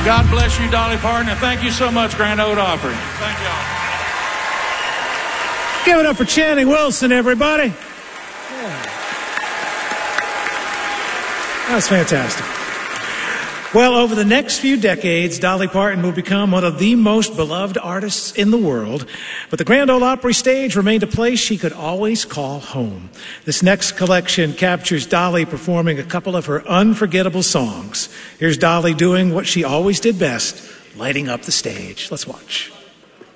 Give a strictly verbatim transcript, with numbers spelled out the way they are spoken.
God bless you, Dolly Parton, and thank you so much, Grand Ole Opry. Thank y'all. Give it up for Channing Wilson, everybody. Yeah. That's fantastic. Well, over the next few decades, Dolly Parton will become one of the most beloved artists in the world. But the Grand Ole Opry stage remained a place she could always call home. This next collection captures Dolly performing a couple of her unforgettable songs. Here's Dolly doing what she always did best, lighting up the stage. Let's watch.